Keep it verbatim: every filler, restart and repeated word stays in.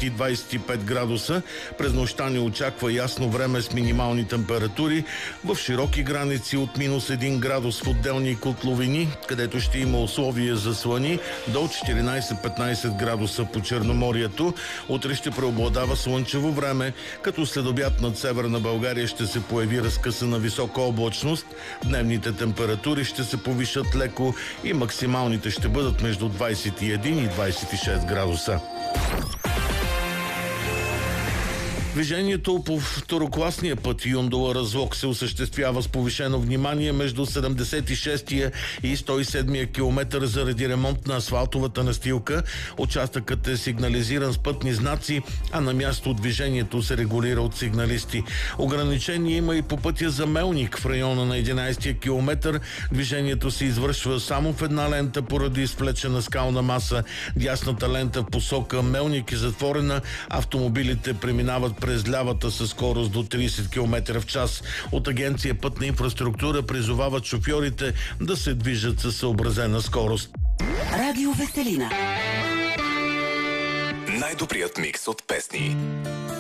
двайсет и двайсет и пет градуса. През нощта ни очаква ясно време с минимални температури в широки граници от минус един градус в отделни котловини, където ще има условия за слани, до четиринайсет-петнайсет градуса по Черноморието. Утре ще преобладава слънчево време, като след обяд над северна България ще се появи разкъсана висока облачност. Дневните температури ще се повишат леко и максималните ще бъдат между двайсет и един и двайсет и шест градуса. Движението по второкласния път Юндола Разлог се осъществява с повишено внимание между седемдесет и шестия и сто и седмия километър заради ремонт на асфалтовата настилка. Участъкът е сигнализиран с пътни знаци, а на място движението се регулира от сигналисти. Ограничение има и по пътя за Мелник в района на единайсетия километър. Движението се извършва само в една лента поради свлечена скална маса. Дясната лента в посока Мелник е затворена. Автомобилите преминават през лявата със скорост до трийсет километра в час. От Агенция Пътна инфраструктура призовават шофьорите да се движат със съобразена скорост. Радио Веселина. Най-добрият микс от песни.